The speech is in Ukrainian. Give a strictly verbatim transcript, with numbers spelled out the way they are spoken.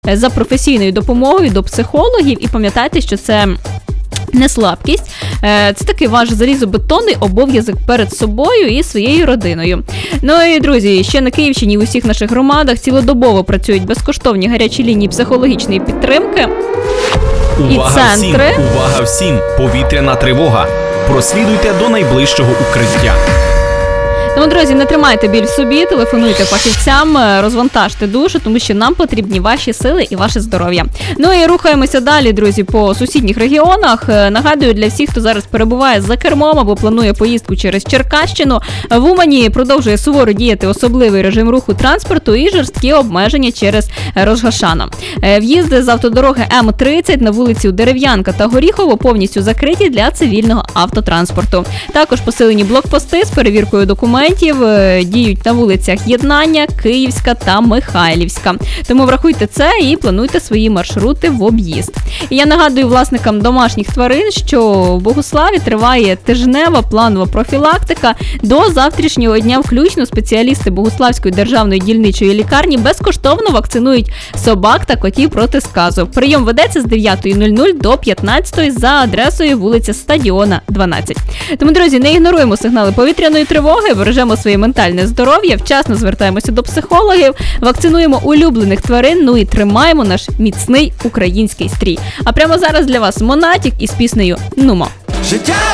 за професійною допомогою до психологів і пам'ятайте, що це не слабкість, це такий ваш залізобетонний обов'язок перед собою і своєю родиною. Ну і, друзі, ще на Київщині в усіх наших громадах цілодобово працюють безкоштовні гарячі лінії психологічної підтримки. Увага і центри. Всім! Увага всім! Повітряна тривога! Прослідуйте до найближчого укриття. Тому, друзі, не тримайте біль в собі, телефонуйте фахівцям, розвантажте душу, тому що нам потрібні ваші сили і ваше здоров'я. Ну і рухаємося далі, друзі, по сусідніх регіонах. Нагадую, для всіх, хто зараз перебуває за кермом або планує поїздку через Черкащину, в Умані продовжує суворо діяти особливий режим руху транспорту і жорсткі обмеження через Розгашана. В'їзди з автодороги М тридцять на вулицю Дерев'янка та Горіхово повністю закриті для цивільного автотранспорту. Також посилені блокпости з перевіркою документів діють на вулицях Єднання, Київська та Михайлівська. Тому врахуйте це і плануйте свої маршрути в об'їзд. І я нагадую власникам домашніх тварин, що в Богуславі триває тижнева планова профілактика. До завтрашнього дня включно спеціалісти Богуславської державної дільничої лікарні безкоштовно вакцинують собак та котів проти сказу. Прийом ведеться з дев'ятої нуль нуль до п'ятнадцятої за адресою вулиця Стадіона, дванадцять. Тому, друзі, не ігноруємо сигнали повітряної тривоги, бережемо своє ментальне здоров'я, вчасно звертаємося до психологів, вакцинуємо улюблених тварин, ну і тримаємо наш міцний український стрій. А прямо зараз для вас Монатік із піснею «Нумо». Життя